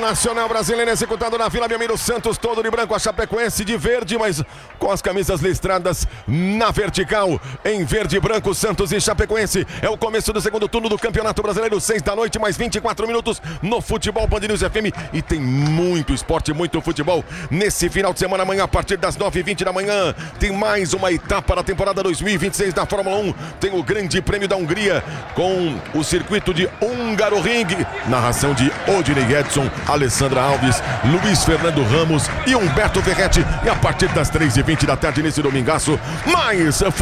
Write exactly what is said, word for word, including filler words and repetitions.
Nacional brasileiro executado na Vila Belmiro. Santos todo de branco, a Chapecoense de verde, mas com as camisas listradas na vertical. Em verde e branco, Santos e Chapecoense. É o começo do segundo turno do Campeonato Brasileiro. Seis da noite, mais vinte e quatro minutos no Futebol Band News F M. E tem muito esporte, muito futebol nesse final de semana. Amanhã, a partir das nove e vinte da manhã, tem mais uma etapa da temporada dois mil e vinte e seis da Fórmula um. Tem o Grande Prêmio da Hungria com o circuito de Hungaroring. Narração de Odinei Edson, Alessandra Alves, Luiz Fernando Ramos e Humberto Ferretti. E a partir das três e vinte da tarde nesse domingaço, mais